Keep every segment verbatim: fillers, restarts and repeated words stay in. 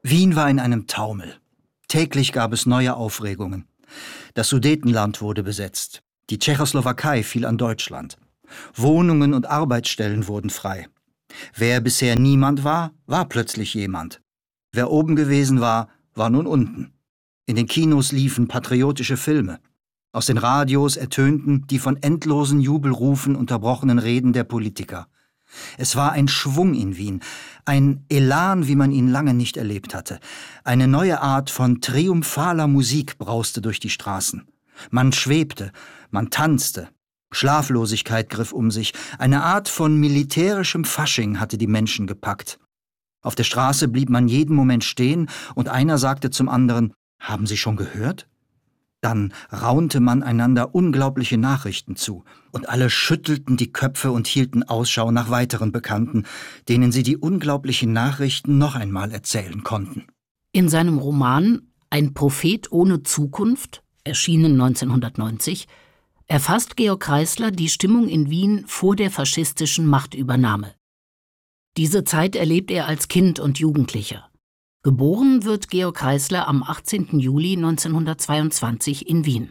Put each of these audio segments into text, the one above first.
Wien war in einem Taumel. Täglich gab es neue Aufregungen. Das Sudetenland wurde besetzt. Die Tschechoslowakei fiel an Deutschland. Wohnungen und Arbeitsstellen wurden frei. Wer bisher niemand war, war plötzlich jemand. Wer oben gewesen war, war nun unten. In den Kinos liefen patriotische Filme. Aus den Radios ertönten die von endlosen Jubelrufen unterbrochenen Reden der Politiker. Es war ein Schwung in Wien, ein Elan, wie man ihn lange nicht erlebt hatte. Eine neue Art von triumphaler Musik brauste durch die Straßen. Man schwebte, man tanzte. Schlaflosigkeit griff um sich. Eine Art von militärischem Fasching hatte die Menschen gepackt. Auf der Straße blieb man jeden Moment stehen und einer sagte zum anderen: »Haben Sie schon gehört?« Dann raunte man einander unglaubliche Nachrichten zu, und alle schüttelten die Köpfe und hielten Ausschau nach weiteren Bekannten, denen sie die unglaublichen Nachrichten noch einmal erzählen konnten. In seinem Roman »Ein Prophet ohne Zukunft«, erschienen neunzehnhundertneunzig, erfasst Georg Kreisler die Stimmung in Wien vor der faschistischen Machtübernahme. Diese Zeit erlebt er als Kind und Jugendlicher. Geboren wird Georg Kreisler am achtzehnten Juli neunzehnhundertzweiundzwanzig in Wien.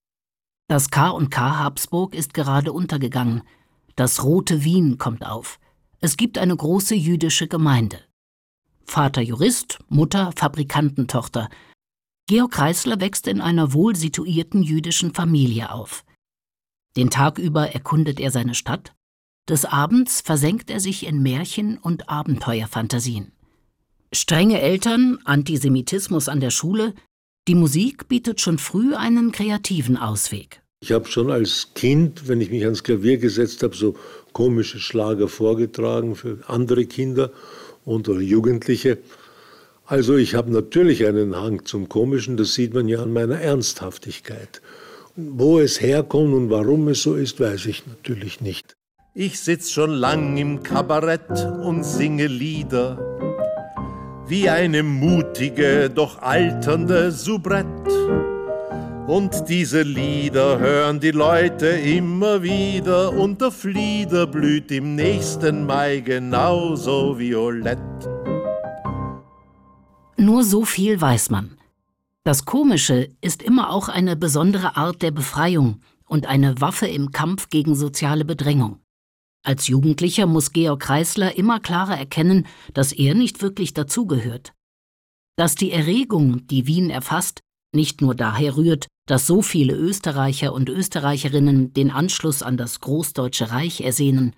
Das K und K Habsburg ist gerade untergegangen. Das Rote Wien kommt auf. Es gibt eine große jüdische Gemeinde. Vater Jurist, Mutter Fabrikantentochter. Georg Kreisler wächst in einer wohl situierten jüdischen Familie auf. Den Tag über erkundet er seine Stadt. Des Abends versenkt er sich in Märchen und Abenteuerfantasien. Strenge Eltern, Antisemitismus an der Schule, die Musik bietet schon früh einen kreativen Ausweg. Ich habe schon als Kind, wenn ich mich ans Klavier gesetzt habe, so komische Schlager vorgetragen für andere Kinder und oder Jugendliche. Also ich habe natürlich einen Hang zum Komischen, das sieht man ja an meiner Ernsthaftigkeit. Wo es herkommt und warum es so ist, weiß ich natürlich nicht. Ich sitz schon lang im Kabarett und singe Lieder, wie eine mutige, doch alternde Soubrette. Und diese Lieder hören die Leute immer wieder, und der Flieder blüht im nächsten Mai genauso violett. Nur so viel weiß man. Das Komische ist immer auch eine besondere Art der Befreiung und eine Waffe im Kampf gegen soziale Bedrängung. Als Jugendlicher muss Georg Kreisler immer klarer erkennen, dass er nicht wirklich dazugehört. Dass die Erregung, die Wien erfasst, nicht nur daher rührt, dass so viele Österreicher und Österreicherinnen den Anschluss an das Großdeutsche Reich ersehnen.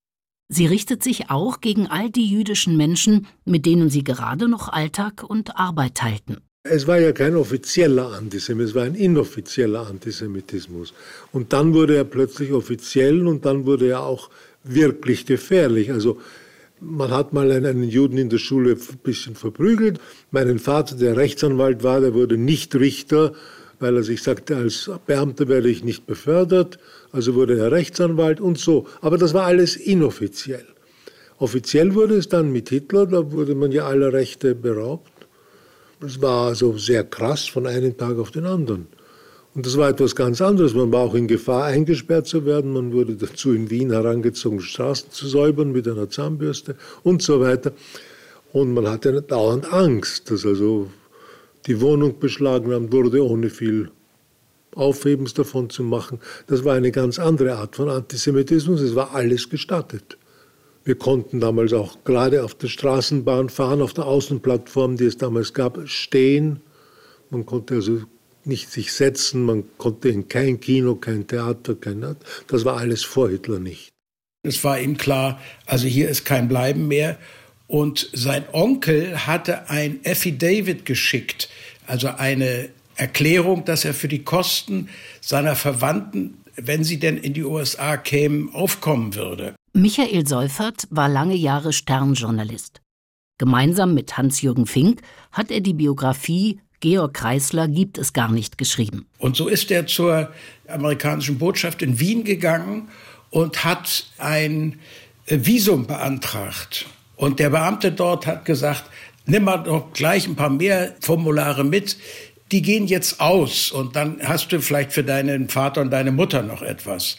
Sie richtet sich auch gegen all die jüdischen Menschen, mit denen sie gerade noch Alltag und Arbeit teilten. Es war ja kein offizieller Antisemitismus, es war ein inoffizieller Antisemitismus. Und dann wurde er plötzlich offiziell und dann wurde er auch wirklich gefährlich. Also man hat mal einen Juden in der Schule ein bisschen verprügelt. Meinen Vater, der Rechtsanwalt war, der wurde nicht Richter, weil er sich sagte, als Beamter werde ich nicht befördert. Also wurde er Rechtsanwalt und so. Aber das war alles inoffiziell. Offiziell wurde es dann mit Hitler, da wurde man ja aller Rechte beraubt. Es war also sehr krass von einem Tag auf den anderen. Und das war etwas ganz anderes. Man war auch in Gefahr, eingesperrt zu werden. Man wurde dazu in Wien herangezogen, Straßen zu säubern mit einer Zahnbürste und so weiter. Und man hatte dauernd Angst, dass also die Wohnung beschlagnahmt wurde, ohne viel Aufhebens davon zu machen. Das war eine ganz andere Art von Antisemitismus. Es war alles gestattet. Wir konnten damals auch gerade auf der Straßenbahn fahren, auf der Außenplattform, die es damals gab, stehen. Man konnte also nicht sich setzen, man konnte in kein Kino, kein Theater, kein... Das war alles vor Hitler nicht. Es war ihm klar, also hier ist kein Bleiben mehr. Und sein Onkel hatte ein Affidavit geschickt, also eine Erklärung, dass er für die Kosten seiner Verwandten, wenn sie denn in die U S A kämen, aufkommen würde. Michael Seufert war lange Jahre Stern-Journalist. Gemeinsam mit Hans-Jürgen Fink hat er die Biografie Georg Kreisler gibt es gar nicht geschrieben. Und so ist er zur amerikanischen Botschaft in Wien gegangen und hat ein Visum beantragt. Und der Beamte dort hat gesagt, nimm mal doch gleich ein paar mehr Formulare mit, die gehen jetzt aus und dann hast du vielleicht für deinen Vater und deine Mutter noch etwas.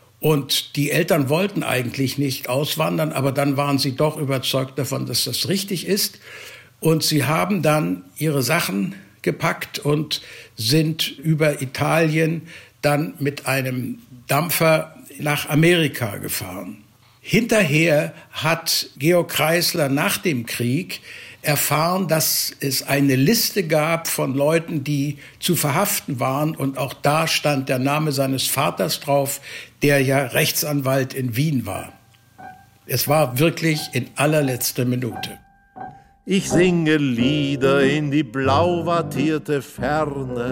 Und die Eltern wollten eigentlich nicht auswandern, aber dann waren sie doch überzeugt davon, dass das richtig ist. Und sie haben dann ihre Sachen gepackt und sind über Italien dann mit einem Dampfer nach Amerika gefahren. Hinterher hat Georg Kreisler nach dem Krieg erfahren, dass es eine Liste gab von Leuten, die zu verhaften waren. Und auch da stand der Name seines Vaters drauf, der ja Rechtsanwalt in Wien war. Es war wirklich in allerletzter Minute. Ich singe Lieder in die blau wattierte Ferne.